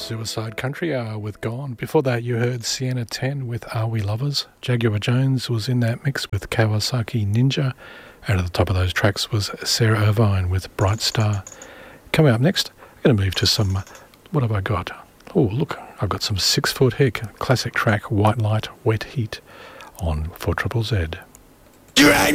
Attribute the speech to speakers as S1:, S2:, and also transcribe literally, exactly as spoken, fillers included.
S1: Suicide Country Hour with Gone. Before that, you heard Sienna ten with Are We Lovers? Jaguar Jones was in that mix with Kawasaki Ninja. And at the top of those tracks was Sarah Irvine with Bright Star. Coming up next, I'm going to move to some, what have I got? Oh, look, I've got some Six Foot Hick, classic track, White Light, Wet Heat, on four Triple Z.
S2: Drag